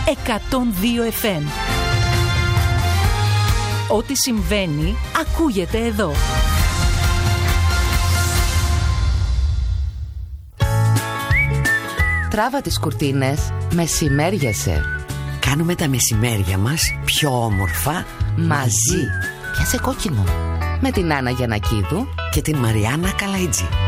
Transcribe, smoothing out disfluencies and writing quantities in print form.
102 FM. Ό,τι συμβαίνει ακούγεται εδώ. Τράβα τις κουρτίνες, μεσημέριασε. Κάνουμε τα μεσημέρια μας πιο όμορφα Μαζί. Πιάσε κόκκινο. Με την Άννα Γιαννακίδου και την Μαριάννα Καλαϊτζή.